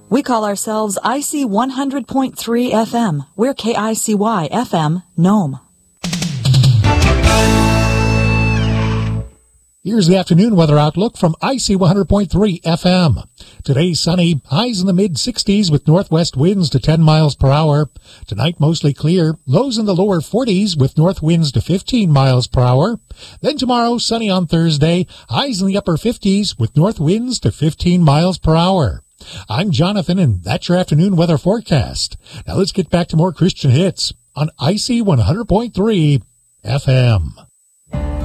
We call ourselves IC 100.3 FM. We're KICY FM, Nome. Here's the afternoon weather outlook from IC 100.3 FM. Today sunny, highs in the mid-60s with northwest winds to 10 miles per hour. Tonight mostly clear, lows in the lower 40s with north winds to 15 miles per hour. Then tomorrow sunny on Thursday, highs in the upper 50s with north winds to 15 miles per hour. I'm Jonathan, and that's your afternoon weather forecast. Now let's get back to more Christian hits on IC 100.3 FM.